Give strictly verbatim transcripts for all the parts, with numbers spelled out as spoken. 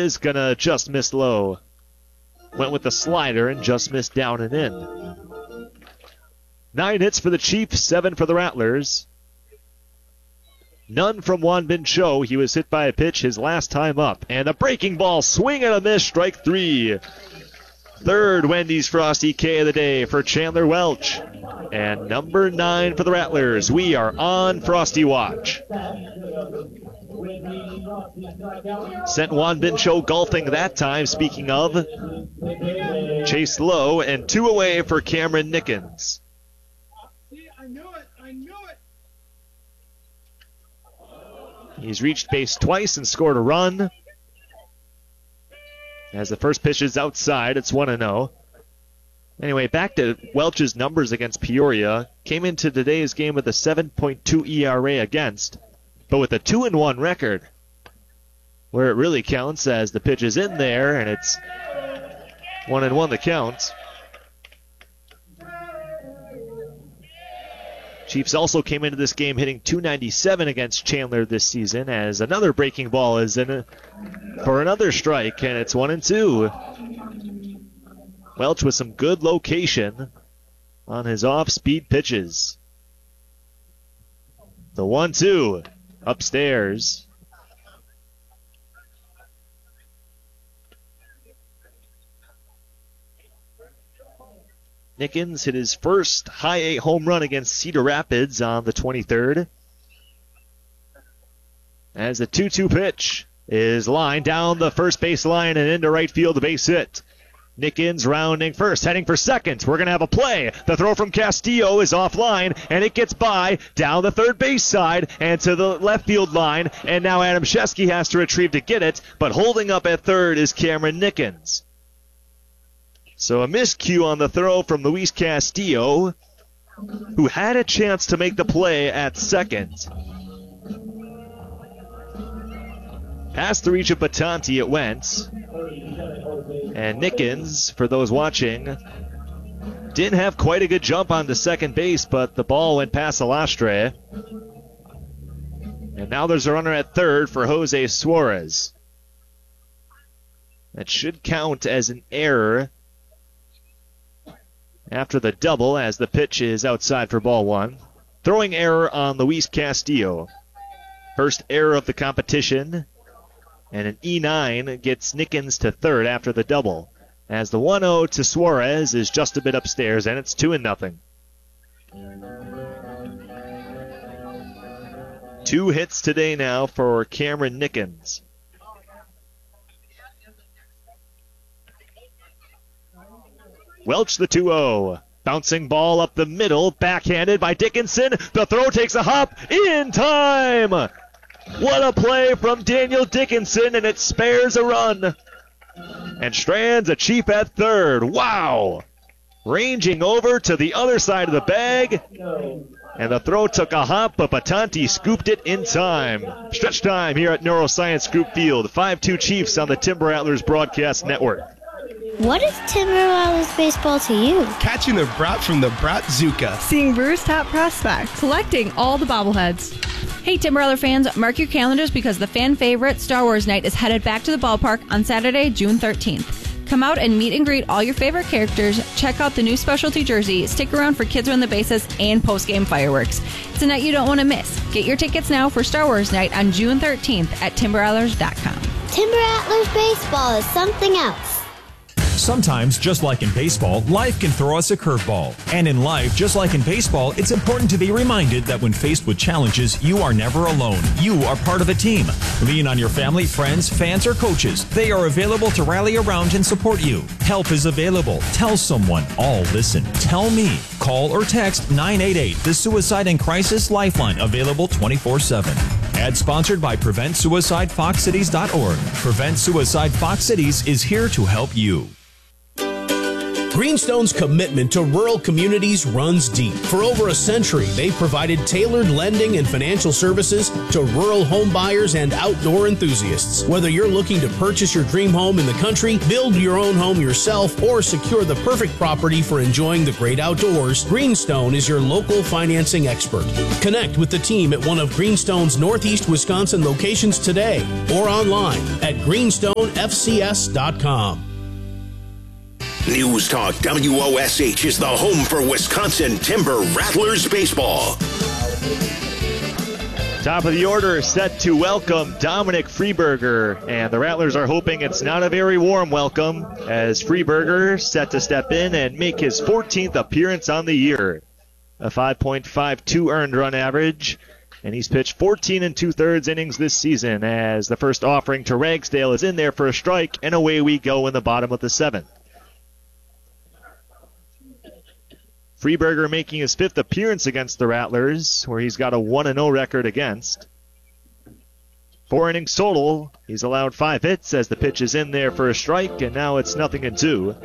is going to just miss low. Went with the slider and just missed down and in. Nine hits for the Chiefs, seven for the Rattlers. None from Juan Bin Cho. He was hit by a pitch his last time up. And a breaking ball, swing and a miss, strike three. Third Wendy's Frosty K of the day for Chandler Welch. And number nine for the Rattlers. We are on Frosty Watch. Sent Juan Bin Cho golfing that time, speaking of. Chase low and two away for Cameron Nickens. I knew it. I knew it. He's reached base twice and scored a run. As the first pitch is outside, it's one and oh. Anyway, back to Welch's numbers against Peoria. Came into today's game with a seven point two E R A against, but with a two and one record. Where it really counts as the pitch is in there and it's one and one that counts. Chiefs also came into this game hitting two ninety-seven against Chandler this season, as another breaking ball is in a, for another strike, and it's one and two. Welch with some good location on his off-speed pitches. The one two upstairs. Nickens hit his first high eight home run against Cedar Rapids on the twenty-third. As the two two pitch is lined down the first base line and into right field, a base hit. Nickens rounding first, heading for second. We're going to have a play. The throw from Castillo is offline, and it gets by down the third base side and to the left field line. And now Adam Shesky has to retrieve to get it, but holding up at third is Cameron Nickens. So a miscue on the throw from Luis Castillo, who had a chance to make the play at second. Past the reach of Batanti it went. And Nickens, for those watching, didn't have quite a good jump on the second base, but the ball went past Alastre. And now there's a runner at third for Jose Suarez. That should count as an error after the double, as the pitch is outside for ball one. Throwing error on Luis Castillo. First error of the competition. And an E nine gets Nickens to third after the double. As the one oh to Suarez is just a bit upstairs, and it's two and nothing. Two hits today now for Cameron Nickens. Welch the two oh. Bouncing ball up the middle, backhanded by Dickinson. The throw takes a hop in time. What a play from Daniel Dickinson, and it spares a run. And strands a Chief at third. Wow. Ranging over to the other side of the bag. And the throw took a hop, but Batanti scooped it in time. Stretch time here at Neuroscience Group Field. five two Chiefs on the Timber Rattlers Broadcast Network. What is Timber Rattlers baseball to you? Catching the brat from the Bratzuka. Seeing Brewers top prospects. Collecting all the bobbleheads. Hey, Timber Rattler fans, mark your calendars because the fan favorite Star Wars Night is headed back to the ballpark on Saturday, June thirteenth. Come out and meet and greet all your favorite characters, check out the new specialty jersey, stick around for Kids Run the Bases, and post-game fireworks. It's a night you don't want to miss. Get your tickets now for Star Wars Night on June thirteenth at timber rattlers dot com. Timber Rattlers baseball is something else. Sometimes, just like in baseball, life can throw us a curveball. And in life, just like in baseball, it's important to be reminded that when faced with challenges, you are never alone. You are part of a team. Lean on your family, friends, fans, or coaches. They are available to rally around and support you. Help is available. Tell someone. All listen. Tell me. Call or text nine eight eight, the Suicide and Crisis Lifeline, available twenty-four seven. Ad sponsored by Prevent Suicide Fox Cities dot org. Prevent Suicide Fox Cities is here to help you. Greenstone's commitment to rural communities runs deep. For over a century, they've provided tailored lending and financial services to rural home buyers and outdoor enthusiasts. Whether you're looking to purchase your dream home in the country, build your own home yourself, or secure the perfect property for enjoying the great outdoors, Greenstone is your local financing expert. Connect with the team at one of Greenstone's Northeast Wisconsin locations today or online at greenstone f c s dot com. News Talk W O S H is the home for Wisconsin Timber Rattlers baseball. Top of the order set to welcome Dominic Freeberger, and the Rattlers are hoping it's not a very warm welcome as Freeberger set to step in and make his fourteenth appearance on the year. A five point five two earned run average, and he's pitched fourteen and two-thirds innings this season as the first offering to Ragsdale is in there for a strike, and away we go in the bottom of the seventh. Freeberger making his fifth appearance against the Rattlers, where he's got a one and oh record against. Four innings total. He's allowed five hits as the pitch is in there for a strike, and now it's nothing and two.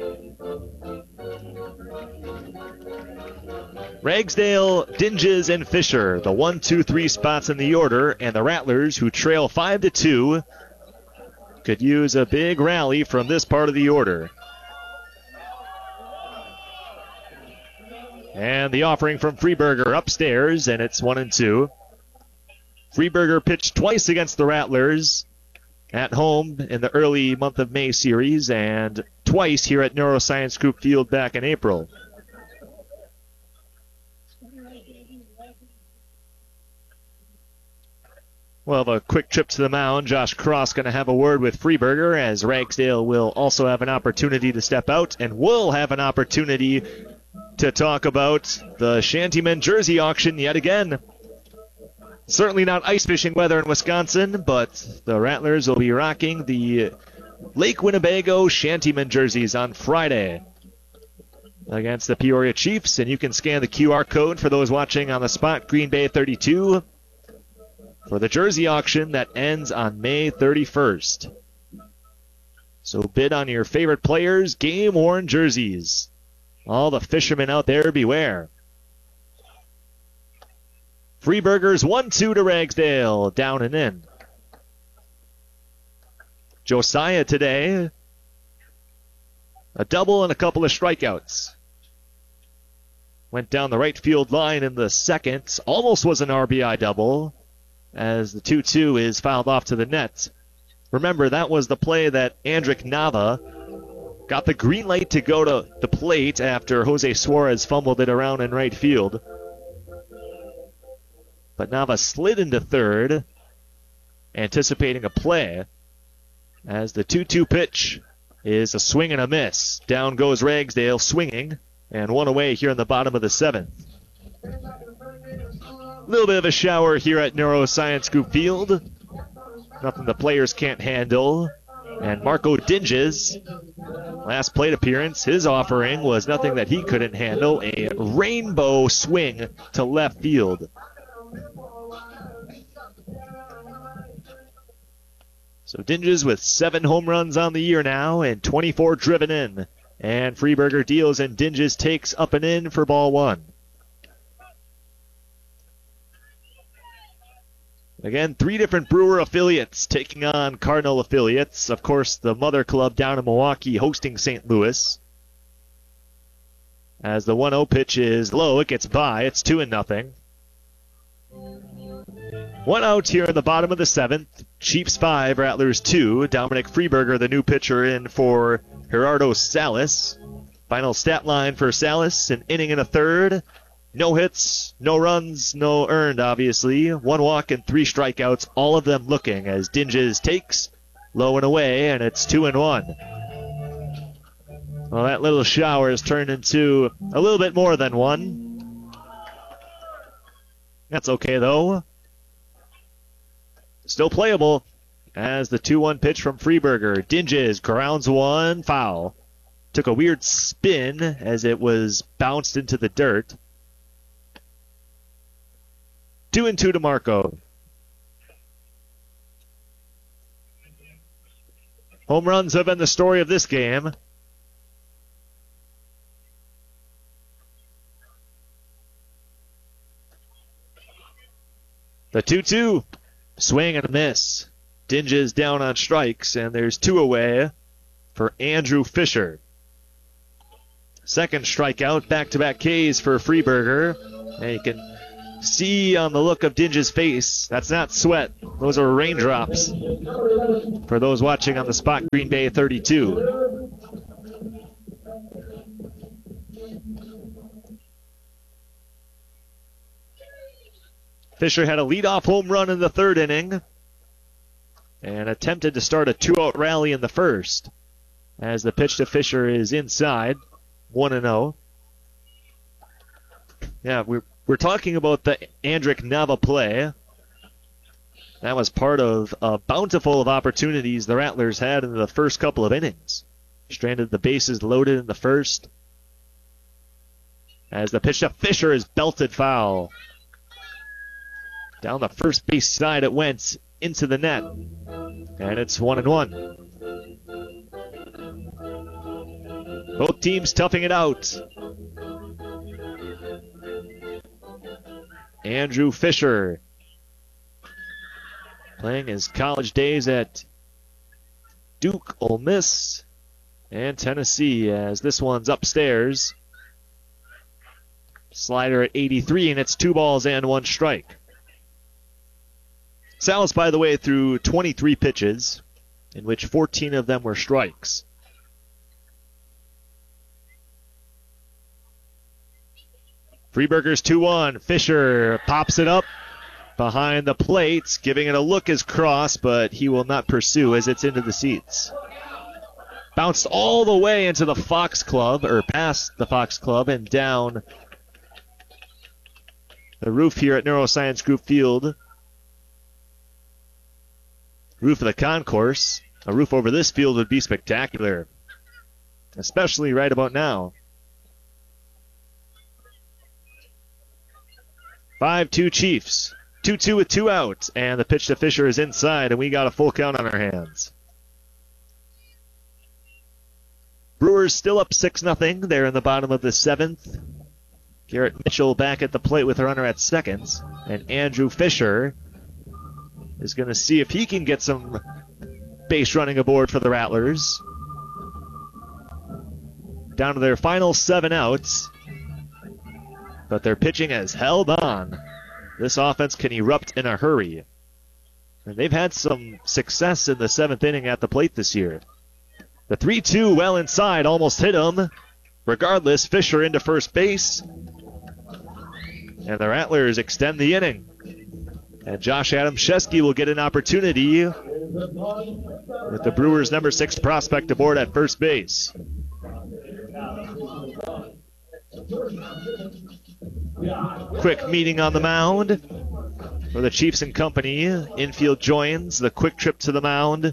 Ragsdale, Dinges, and Fisher, the one, two, three spots in the order, and the Rattlers, who trail five to two, could use a big rally from this part of the order. And the offering from Freeberger upstairs, and it's one and two. Freeberger pitched twice against the Rattlers at home in the early month of May series, and twice here at Neuroscience Group Field back in April. We'll have a quick trip to the mound. Josh Cross going to have a word with Freeberger, as Ragsdale will also have an opportunity to step out, and will have an opportunity to talk about the Shantymen jersey auction yet again. Certainly not ice fishing weather in Wisconsin, but the Rattlers will be rocking the Lake Winnebago Shantymen jerseys on Friday against the Peoria Chiefs, and you can scan the Q R code for those watching on the spot, Green Bay thirty-two, for the jersey auction that ends on May thirty-first. So bid on your favorite players' game-worn jerseys. All the fishermen out there, beware. Freeberger's one two to Ragsdale, down and in. Josiah today, a double and a couple of strikeouts. Went down the right field line in the second, almost was an R B I double, as the two two is fouled off to the net. Remember, that was the play that Andrick Nava got the green light to go to the plate after Jose Suarez fumbled it around in right field. But Nava slid into third, anticipating a play, as the two two pitch is a swing and a miss. Down goes Ragsdale swinging, and one away here in the bottom of the seventh. A little bit of a shower here at Neuroscience Group Field. Nothing the players can't handle. And Marco Dinges, last plate appearance, his offering was nothing that he couldn't handle, a rainbow swing to left field. So Dinges with seven home runs on the year now and twenty-four driven in. And Freeberger deals and Dinges takes up and in for ball one. Again, three different Brewer affiliates taking on Cardinal affiliates. Of course, the mother club down in Milwaukee hosting Saint Louis. As the one oh pitch is low, it gets by. It's two and nothing. One out here in the bottom of the seventh. Chiefs five, Rattlers two. Dominic Freeberger, the new pitcher, in for Gerardo Salas. Final stat line for Salas, an inning and a third. No hits, no runs, no earned, obviously. One walk and three strikeouts, all of them looking as Dinges takes low and away, and it's two and one. Well, that little shower has turned into a little bit more than one. That's okay, though. Still playable as the two one pitch from Freeberger. Dinges grounds one, foul. Took a weird spin as it was bounced into the dirt. Two and two to Marco. Home runs have been the story of this game. The two two. Swing and a miss. Dinges down on strikes, and there's two away for Andrew Fisher. Second strikeout, back-to-back Ks for Freeberger. And you can see on the look of Dinge's face, that's not sweat. Those are raindrops for those watching on the spot Green Bay thirty-two. Fisher had a leadoff home run in the third inning and attempted to start a two-out rally in the first. As the pitch to Fisher is inside, one and oh. Yeah, we're, we're talking about the Andrick Nava play. That was part of a bountiful of opportunities the Rattlers had in the first couple of innings. Stranded the bases loaded in the first. As the pitch to Fisher is belted foul. Down the first base side it went into the net. And it's one and one. Both teams toughing it out. Andrew Fisher playing his college days at Duke, Ole Miss, and Tennessee, as this one's upstairs. Slider at eighty-three, and it's two balls and one strike. Salas, by the way, threw twenty-three pitches, in which fourteen of them were strikes. Freeberger's two one. Fisher pops it up behind the plate. Giving it a look is Cross, but he will not pursue as it's into the seats. Bounced all the way into the Fox Club, or past the Fox Club, and down the roof here at Neuroscience Group Field. Roof of the concourse. A roof over this field would be spectacular, especially right about now. five two Chiefs. two two with two outs, and the pitch to Fisher is inside, and we got a full count on our hands. Brewers still up six nothing. They're in the bottom of the seventh. Garrett Mitchell back at the plate with a runner at second, and Andrew Fisher is going to see if he can get some base running aboard for the Rattlers. Down to their final seven outs, but their pitching has held on. This offense can erupt in a hurry. And they've had some success in the seventh inning at the plate this year. The three two well inside, almost hit him. Regardless, Fisher into first base. And the Rattlers extend the inning. And Josh Adamczewski will get an opportunity with the Brewers' number six prospect aboard at first base. Quick meeting on the mound for the Chiefs and company. Infield joins the quick trip to the mound.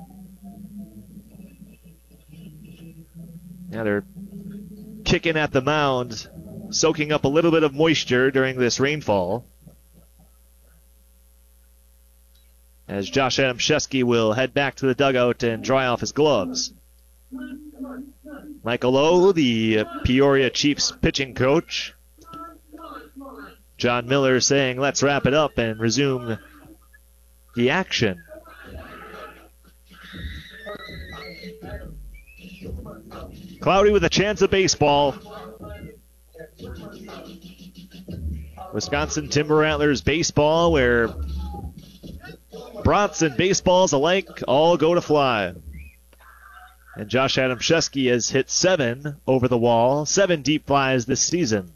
Now they're kicking at the mound, soaking up a little bit of moisture during this rainfall. As Josh Adamczewski will head back to the dugout and dry off his gloves. Michael Lowe, the Peoria Chiefs pitching coach. John Miller saying, let's wrap it up and resume the action. Cloudy with a chance of baseball. Wisconsin Timber Rattlers baseball, where brats and baseballs alike all go to fly. And Josh Adamczewski has hit seven over the wall, seven deep flies this season.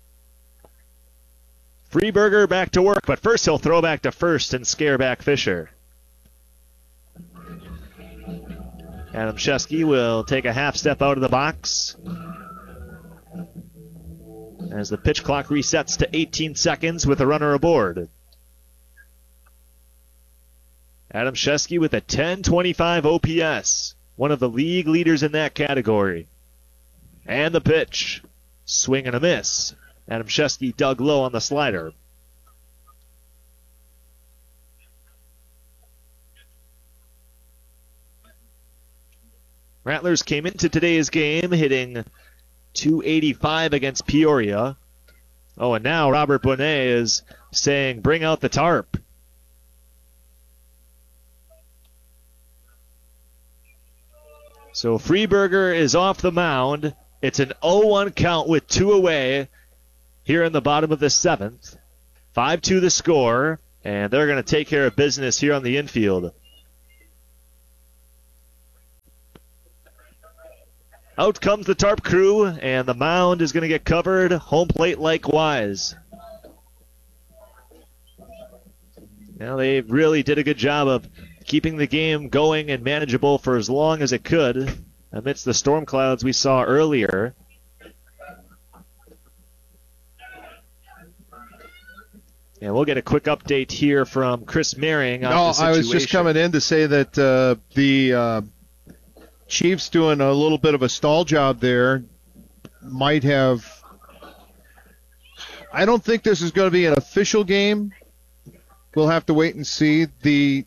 Freeberger back to work, but first he'll throw back to first and scare back Fisher. Adamczewski will take a half step out of the box as the pitch clock resets to eighteen seconds with a runner aboard. Adamczewski with a ten twenty-five O P S, one of the league leaders in that category. And the pitch, swing and a miss. Adamczewski dug low on the slider. Rattlers came into today's game hitting two eighty-five against Peoria. Oh, and now Robert Bonet is saying, bring out the tarp. So Freeberger is off the mound. It's an oh one count with two away here in the bottom of the seventh. five two the score, and they're going to take care of business here on the infield. Out comes the tarp crew, and the mound is going to get covered, home plate likewise. Now they really did a good job of keeping the game going and manageable for as long as it could amidst the storm clouds we saw earlier. And we'll get a quick update here from Chris Merring on no, the situation. I was just coming in to say that uh, the uh, Chiefs doing a little bit of a stall job there might have. I don't think this is going to be an official game. We'll have to wait and see. The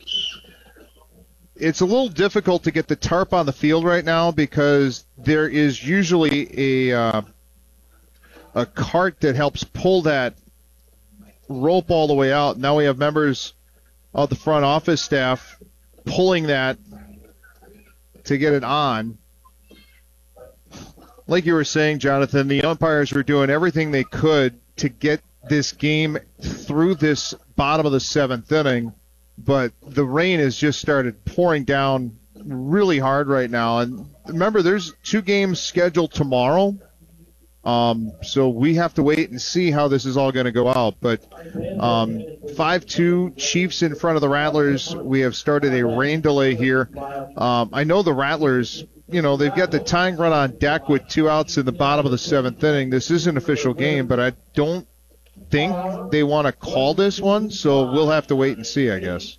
It's a little difficult to get the tarp on the field right now because there is usually a uh, a cart that helps pull that rope all the way out. Now we have members of the front office staff pulling that to get it on. Like you were saying, Jonathan, the umpires were doing everything they could to get this game through this bottom of the seventh inning, but the rain has just started pouring down really hard right now. And remember, there's two games scheduled tomorrow. Um, so we have to wait and see how this is all going to go out. But um, five two Chiefs in front of the Rattlers. We have started a rain delay here. Um, I know the Rattlers, you know, they've got the tying run on deck with two outs in the bottom of the seventh inning. This is an official game, but I don't think they want to call this one, so we'll have to wait and see, I guess.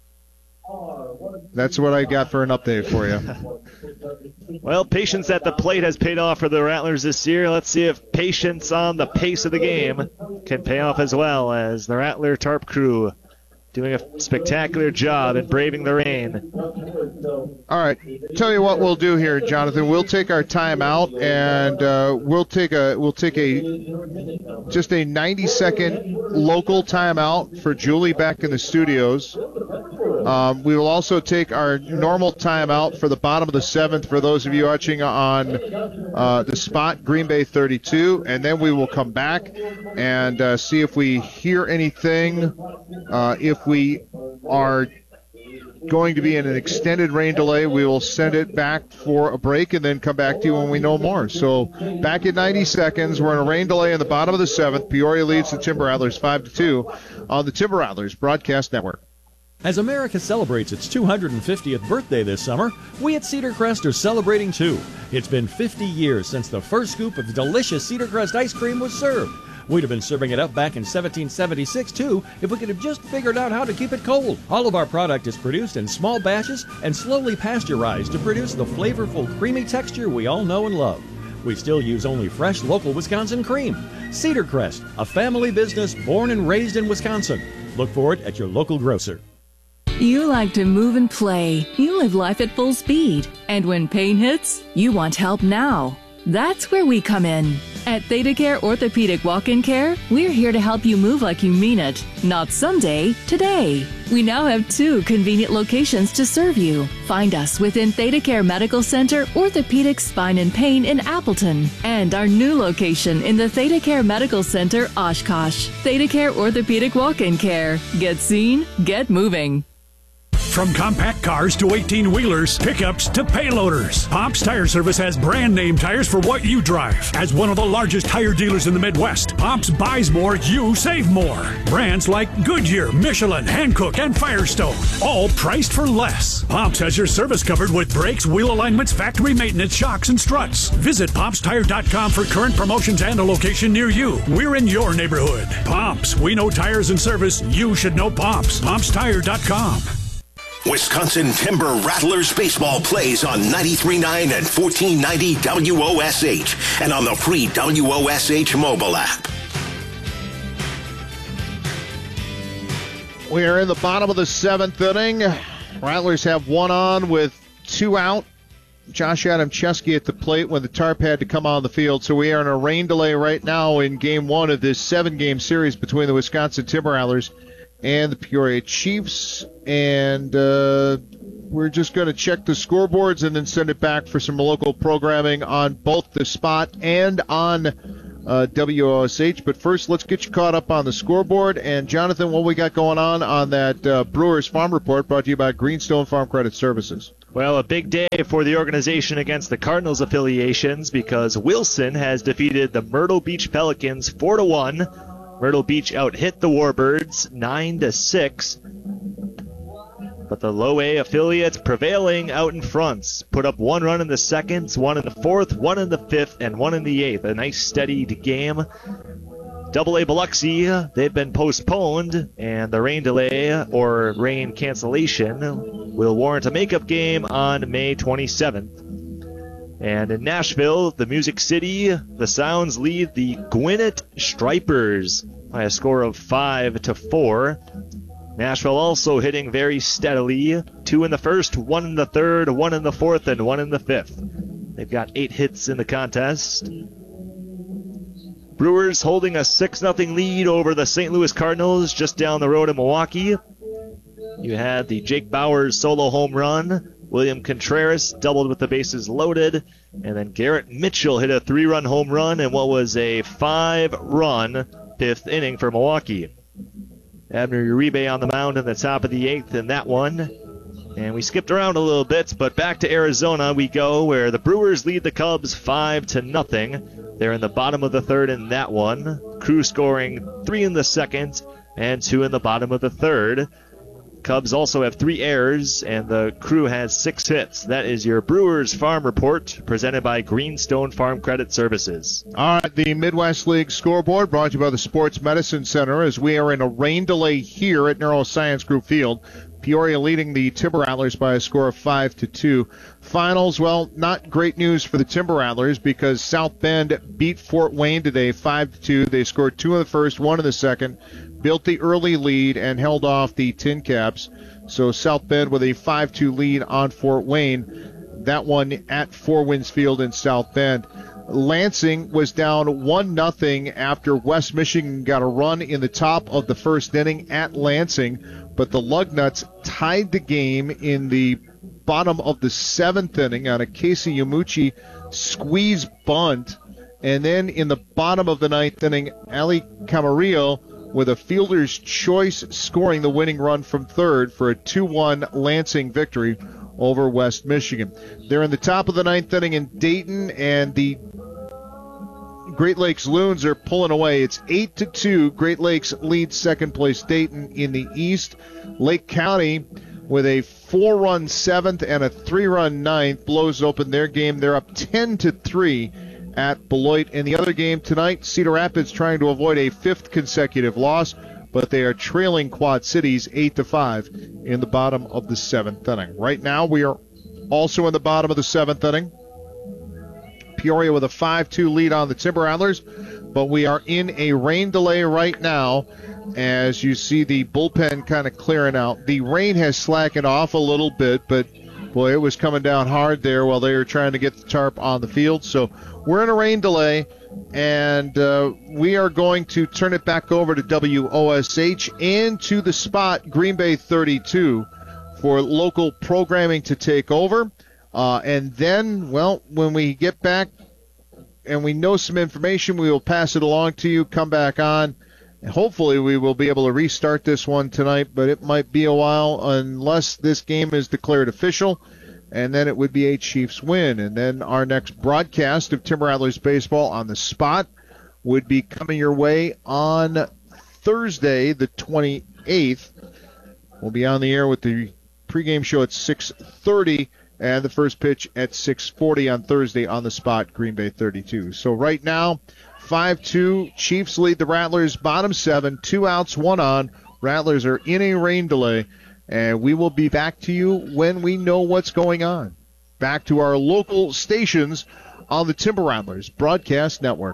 That's what I got for an update for you. Well, patience at the plate has paid off for the Rattlers this year. Let's see if patience on the pace of the game can pay off as well, as the Rattler tarp crew doing a spectacular job at braving the rain. All right. Tell you what we'll do here, Jonathan. We'll take our time out, and uh, we'll take a we'll take a just a ninety second local timeout for Julie back in the studios. Um, we will also take our normal timeout for the bottom of the seventh for those of you watching on uh, the spot, Green Bay thirty-two, and then we will come back and uh, see if we hear anything, uh, if we are going to be in an extended rain delay. We will send it back for a break and then come back to you when we know more. So back in ninety seconds. We're in a rain delay in the bottom of the seventh. Peoria leads the Timber Rattlers five to two on the Timber Rattlers Broadcast Network. As America celebrates its two hundred fiftieth birthday this summer, we at Cedar Crest are celebrating too. It's been fifty years since the first scoop of delicious Cedar Crest ice cream was served. We'd have been serving it up back in seventeen seventy-six, too, if we could have just figured out how to keep it cold. All of our product is produced in small batches and slowly pasteurized to produce the flavorful, creamy texture we all know and love. We still use only fresh, local Wisconsin cream. Cedar Crest, a family business born and raised in Wisconsin. Look for it at your local grocer. You like to move and play. You live life at full speed. And when pain hits, you want help now. That's where we come in. At ThedaCare Orthopedic Walk-In Care, we're here to help you move like you mean it. Not someday, today. We now have two convenient locations to serve you. Find us within ThedaCare Medical Center, Orthopedic Spine and Pain in Appleton, and our new location in the ThedaCare Medical Center, Oshkosh. ThedaCare Orthopedic Walk-In Care. Get seen, get moving. From compact cars to eighteen-wheelers, pickups to payloaders, Pomp's Tire Service has brand name tires for what you drive. As one of the largest tire dealers in the Midwest, Pomp's buys more, you save more. Brands like Goodyear, Michelin, Hankook, and Firestone, all priced for less. Pomp's has your service covered with brakes, wheel alignments, factory maintenance, shocks, and struts. Visit pomps tire dot com for current promotions and a location near you. We're in your neighborhood. Pomp's, we know tires and service. You should know Pomp's. pomps tire dot com. Wisconsin Timber Rattlers baseball plays on ninety-three point nine and fourteen ninety W O S H and on the free W O S H mobile app. We are in the bottom of the seventh inning. Rattlers have one on with two out Josh Adamczewski at the plate when the Tarp had to come on the field. So we are in a rain delay right now in game one of this seven-game series between the Wisconsin Timber Rattlers and the Peoria Chiefs. And uh, we're just going to check the scoreboards and then send it back for some local programming on both the spot and on uh, W O S H. But first, let's get you caught up on the scoreboard. And, Jonathan, what we got going on on that uh, Brewers Farm Report brought to you by Greenstone Farm Credit Services. Well, a big day for the organization against the Cardinals affiliations because Wilson has defeated the Myrtle Beach Pelicans four to one. Myrtle Beach out-hit the Warbirds nine to six. But the low A affiliates prevailing out in front. Put up one run in the second, one in the fourth, one in the fifth, and one in the eighth. A nice steady game. Double A Biloxi, they've been postponed, and the rain delay or rain cancellation will warrant a makeup game on May twenty-seventh. And in Nashville, the Music City, the Sounds lead the Gwinnett Stripers by a score of five to four. Nashville also hitting very steadily. Two in the first, one in the third, one in the fourth, and one in the fifth. They've got eight hits in the contest. Brewers holding a six nothing lead over the Saint Louis Cardinals just down the road in Milwaukee. You had the Jake Bauers solo home run. William Contreras doubled with the bases loaded. And then Garrett Mitchell hit a three-run home run in what was a five-run fifth inning for Milwaukee. Abner Uribe on the mound in the top of the eighth in that one. And we skipped around a little bit, but back to Arizona we go, where the Brewers lead the Cubs five to nothing. They're in the bottom of the third in that one. Crew scoring three in the second and two in the bottom of the third. Cubs also have three errors, and the Crew has six hits. That is your Brewers Farm Report, presented by Greenstone Farm Credit Services. All right, the Midwest League scoreboard brought to you by the Sports Medicine Center as we are in a rain delay here at Neuroscience Group Field. Peoria leading the Timber Rattlers by a score of five to two. Finals, well, not great news for the Timber Rattlers because South Bend beat Fort Wayne today five to two. They scored two in the first, one in the second, built the early lead, and held off the Tin Caps. So South Bend with a five two lead on Fort Wayne. That one at Four Winds Field in South Bend. Lansing was down one nothing after West Michigan got a run in the top of the first inning at Lansing, but the Lugnuts tied the game in the bottom of the seventh inning on a Casey Yamuchi squeeze bunt, and then in the bottom of the ninth inning, Ali Camarillo with a fielder's choice scoring the winning run from third for a two one Lansing victory over West Michigan. They're in the top of the ninth inning in Dayton, and the Great Lakes Loons are pulling away. It's eight to two. Great Lakes leads second place Dayton in the East. Lake County with a four-run seventh and a three-run ninth blows open their game. They're up ten to three at Beloit. In the other game tonight, Cedar Rapids trying to avoid a fifth consecutive loss, but they are trailing Quad Cities eight to five in the bottom of the seventh inning. Right now, we are also in the bottom of the seventh inning. Peoria with a five two lead on the Timber Rattlers, but we are in a rain delay right now as you see the bullpen kind of clearing out. The rain has slackened off a little bit, but boy, it was coming down hard there while they were trying to get the tarp on the field. So we're in a rain delay, and uh, we are going to turn it back over to W O S H and to the spot, Green Bay thirty-two, for local programming to take over. Uh, and then, well, when we get back and we know some information, we will pass it along to you, come back on. And hopefully we will be able to restart this one tonight, but it might be a while unless this game is declared official, and then it would be a Chiefs win. And then our next broadcast of Timber Rattlers baseball on the spot would be coming your way on Thursday, the twenty-eighth. We'll be on the air with the pregame show at six thirty. And the first pitch at six forty on Thursday on the spot, Green Bay thirty-two. So right now, five two, Chiefs lead the Rattlers, bottom seven, two outs, one on. Rattlers are in a rain delay, and we will be back to you when we know what's going on. Back to our local stations on the Timber Rattlers Broadcast Network.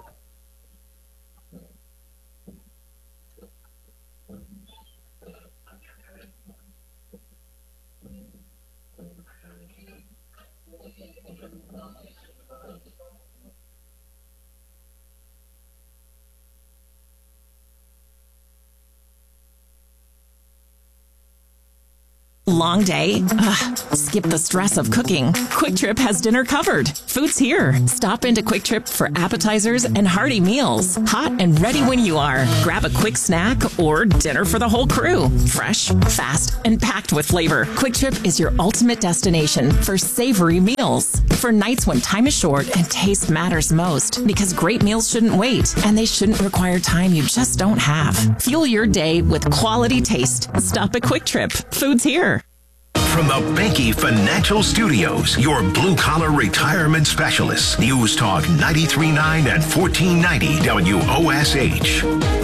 Long day? Ugh, skip the stress of cooking. Quick Trip has dinner covered. Food's here. Stop into Quick Trip for appetizers and hearty meals. Hot and ready when you are. Grab a quick snack or dinner for the whole crew. Fresh, fast, and packed with flavor. Quick Trip is your ultimate destination for savory meals. For nights when time is short and taste matters most. Because great meals shouldn't wait, and they shouldn't require time you just don't have. Fuel your day with quality taste. Stop at Quick Trip. Food's here. From the Banky Financial Studios, your blue-collar retirement specialists. News Talk ninety-three point nine and fourteen ninety W O S H.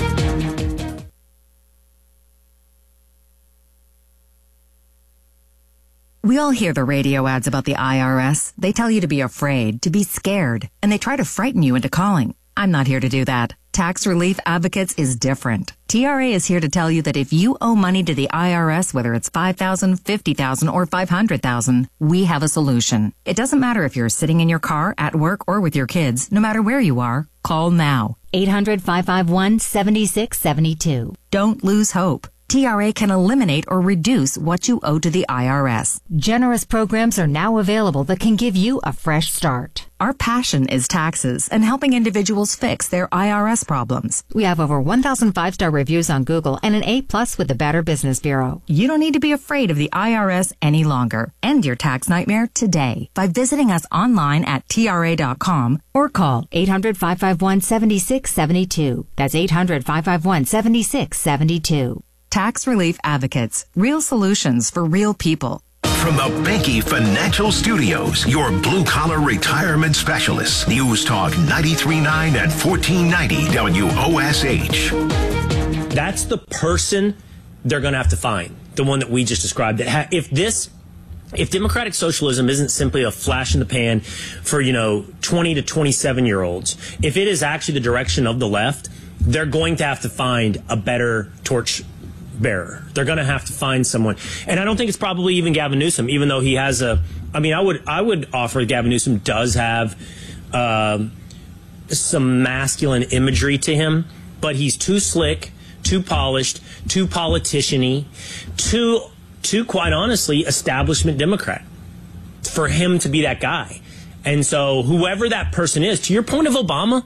We all hear the radio ads about the I R S. They tell you to be afraid, to be scared, and they try to frighten you into calling. I'm not here to do that. Tax Relief Advocates is different. T R A is here to tell you that if you owe money to the I R S, whether it's five thousand dollars, fifty thousand dollars, or five hundred thousand dollars, we have a solution. It doesn't matter if you're sitting in your car, at work, or with your kids. No matter where you are, call now. eight hundred, five five one, seven six seven two. Don't lose hope. T R A can eliminate or reduce what you owe to the I R S. Generous programs are now available that can give you a fresh start. Our passion is taxes and helping individuals fix their I R S problems. We have over one thousand five-star reviews on Google and an A plus with the Better Business Bureau. You don't need to be afraid of the I R S any longer. End your tax nightmare today by visiting us online at T R A dot com or call eight hundred, five five one, seven six seven two. That's eight hundred, five five one, seven six seven two. Tax Relief Advocates. Real solutions for real people. From the Banky Financial Studios, your blue-collar retirement specialists. News Talk ninety-three point nine and fourteen ninety W O S H. That's the person they're going to have to find, the one that we just described. That ha- if this, if democratic socialism isn't simply a flash in the pan for, you know, twenty to twenty-seven year olds, if it is actually the direction of the left, they're going to have to find a better torch bearer. They're going to have to find someone, and I don't think it's probably even Gavin Newsom, even though he has a. I mean, I would I would offer Gavin Newsom does have um, some masculine imagery to him, but he's too slick, too polished, too politician-y, too too quite honestly establishment Democrat for him to be that guy. And so whoever that person is, to your point of Obama.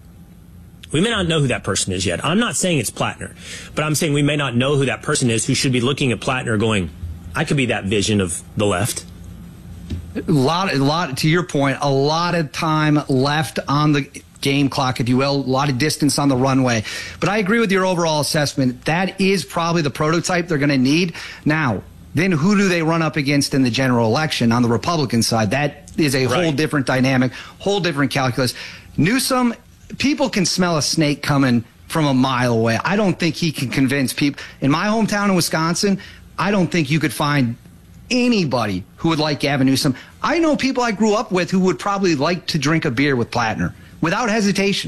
We may not know who that person is yet. I'm not saying it's Plattner, but I'm saying we may not know who that person is who should be looking at Plattner going, I could be that vision of the left. A lot, a lot, to your point, a lot of time left on the game clock, if you will, a lot of distance on the runway. But I agree with your overall assessment. That is probably the prototype they're going to need. Now, then who do they run up against in the general election on the Republican side? That is a Right. whole different dynamic, whole different calculus. Newsom, people can smell a snake coming from a mile away. I don't think he can convince people. In my hometown in Wisconsin, I don't think you could find anybody who would like Gavin Newsom. I know people I grew up with who would probably like to drink a beer with Plattner without hesitation.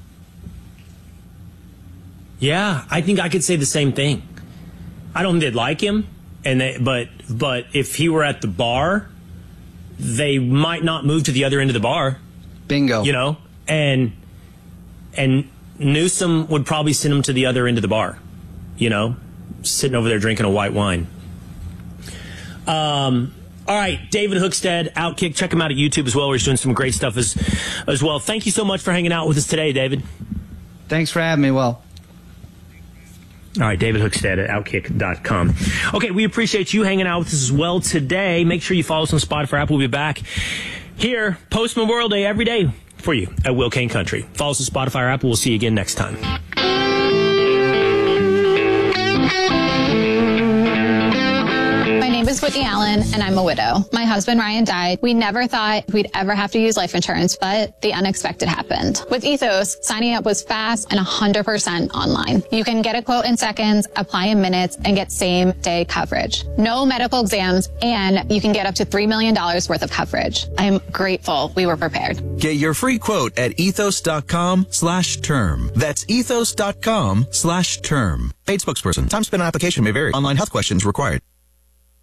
Yeah, I think I could say the same thing. I don't think they'd like him, and they, but but if he were at the bar, they might not move to the other end of the bar. Bingo. You know, and and Newsom would probably send him to the other end of the bar. You know, sitting over there drinking a white wine. Um. All right, David Hookstead, Outkick. Check him out at YouTube as well, where he's doing some great stuff as as well. Thank you so much for hanging out with us today, David. Thanks for having me, Will. All right, David Hookstead at Outkick dot com. Okay, we appreciate you hanging out with us as well today. Make sure you follow us on Spotify app. We'll be back here post Memorial Day every day for you at Will Kane Country. Follow us on Spotify app. We'll see you again next time. My name is Whitney Allen, and I'm a widow. My husband, Ryan, died. We never thought we'd ever have to use life insurance, but the unexpected happened. With Ethos, signing up was fast and one hundred percent online. You can get a quote in seconds, apply in minutes, and get same-day coverage. No medical exams, and you can get up to three million dollars worth of coverage. I'm grateful we were prepared. Get your free quote at ethos.com slash term. That's ethos.com slash term. Paid spokesperson. Time spent on application may vary. Online health questions required.